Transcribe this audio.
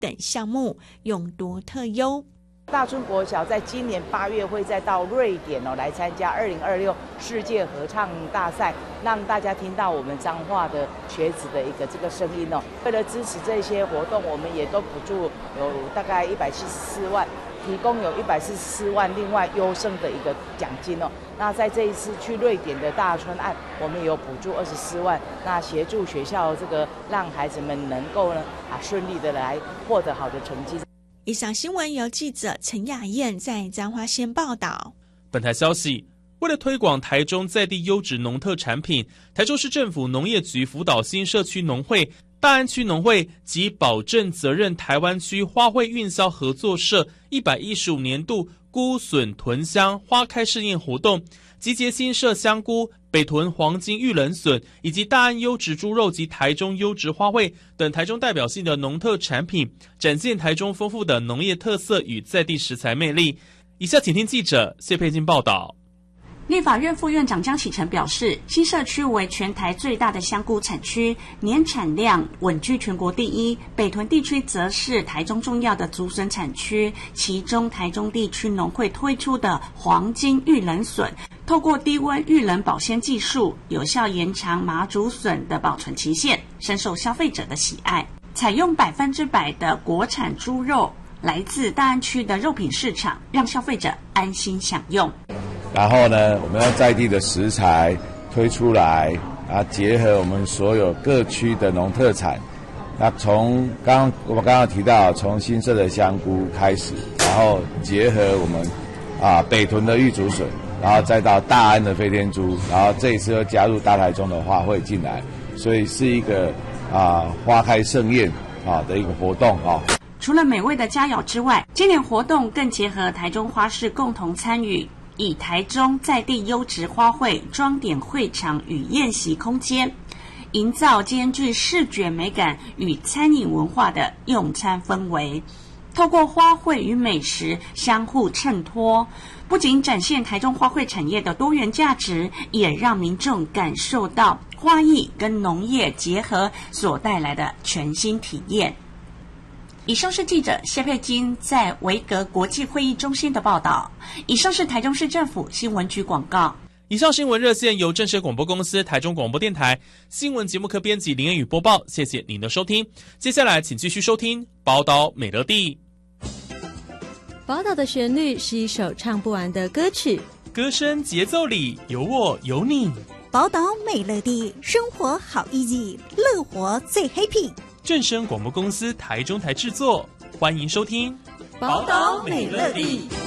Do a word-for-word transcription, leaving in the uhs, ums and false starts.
等项目，勇夺特优。 大村国小在今年八月会再到瑞典哦来参加二零二六世界合唱大赛，让大家听到我们彰化的学子的一个这个声音哦。为了支持这些活动，我们也都补助有大概一百七十四万，提供有一百四十四万，另外优胜的一个奖金哦。那在这一次去瑞典的大村案，我们有补助二十四万，那协助学校这个让孩子们能够呢啊顺利的来获得好的成绩。 以上新闻由记者陈雅燕在彰化县报道。 本台消息，为了推广台中在地优质农特产品，台中市政府农业局辅导新社区农会、大安区农会及保证责任台湾区花卉运销合作社一百一十五年度菇笋屯香花开试验活动，集结新社香菇、北屯黄金玉冷笋以及大安优质猪肉及台中优质花卉等台中代表性的农特产品，展现台中丰富的农业特色与在地食材魅力。以下请听记者谢佩金报道。 立法院副院长江启臣表示，新社区为全台最大的香菇产区，年产量稳居全国第一。北屯地区则是台中重要的竹笋产区，其中台中地区农会推出的黄金玉冷笋，透过低温预冷保鲜技术，有效延长麻竹笋的保存期限，深受消费者的喜爱。采用百分之百的国产猪肉，来自大安区的肉品市场，让消费者安心享用。 然后呢，我们要在地的食材推出来，啊，结合我们所有各区的农特产。那从刚我们刚刚提到，从新社的香菇开始，然后结合我们啊北屯的玉竹笋，然后再到大安的飞天猪，然后这一次又加入大台中的花卉进来，所以是一个啊花开盛宴啊的一个活动啊。 除了美味的佳肴之外，今年活动更结合台中花市共同参与，以台中在地优质花卉装点会场与宴席空间，营造兼具视觉美感与餐饮文化的用餐氛围。透过花卉与美食相互衬托，不仅展现台中花卉产业的多元价值，也让民众感受到花艺跟农业结合所带来的全新体验。以上是记者谢佩金在维格国际会议中心的报道。以上是台中市政府新闻局广告。 以上新闻热线由正声广播公司台中广播电台新闻节目科编辑林恩宇播报，谢谢您的收听。接下来请继续收听宝岛美乐蒂。 宝岛的旋律是一首唱不完的歌曲， 歌声节奏里有我有你。 宝岛美乐蒂，生活好 easy， 乐活最 happy。 正声广播公司台中台制作，欢迎收听宝岛美乐蒂。